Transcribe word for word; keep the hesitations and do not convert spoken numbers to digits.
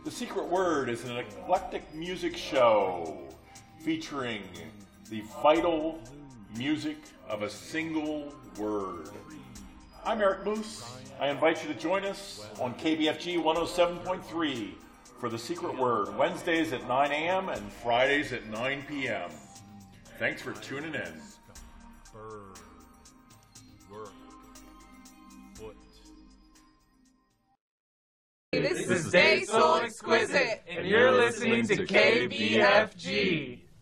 The Secret Word is an eclectic music show featuring the vital music of a single word. I'm Eric Moose. I invite you to join us on K B F G one oh seven point three for The Secret Word, Wednesdays at nine a.m. and Fridays at nine p.m. Thanks for tuning in. Bird, work, foot. This is Stay Soul Exquisite, And you're listening to K B F G.